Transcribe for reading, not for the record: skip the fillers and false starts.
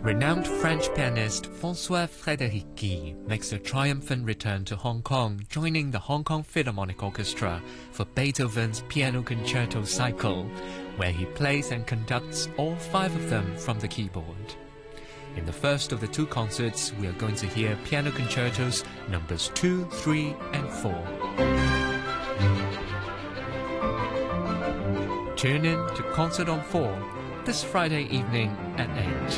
Renowned French pianist François Frédéric Guy makes a triumphant return to Hong Kong, joining the Hong Kong Philharmonic Orchestra for Beethoven's Piano Concerto Cycle, where he plays and conducts all 5 of them from the keyboard. In the first of the 2 concerts, we are going to hear piano concertos numbers 2, 3 and 4. Tune in to Concert on 4 this Friday evening at 8.